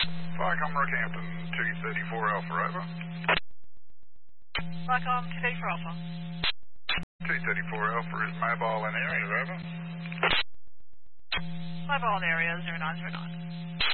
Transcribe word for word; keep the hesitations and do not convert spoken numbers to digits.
Viacom Rockhampton, two thirty-four Alpha, over. Viacom, two thirty-four Alpha. two thirty-four Alpha is mobile in area, over. Mobile in area, zero nine zero nine.